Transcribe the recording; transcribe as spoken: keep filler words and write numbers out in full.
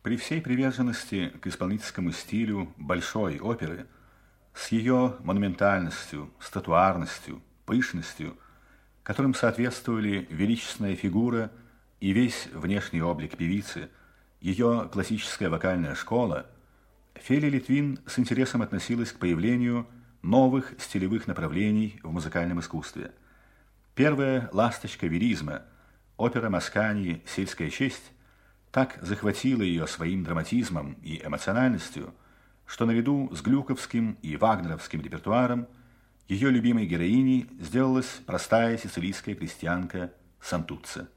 При всей приверженности к исполнительскому стилю большой оперы, с ее монументальностью, статуарностью, пышностью, которым соответствовали величественная фигура и весь внешний облик певицы, ее классическая вокальная школа, Феля Литвин с интересом относилась к появлению новых стилевых направлений в музыкальном искусстве. Первая «Ласточка веризма», опера Маскани «Сельская честь» так захватила ее своим драматизмом и эмоциональностью, что наряду с глюковским и вагнеровским репертуаром ее любимой героиней сделалась простая сицилийская крестьянка Сантуцци.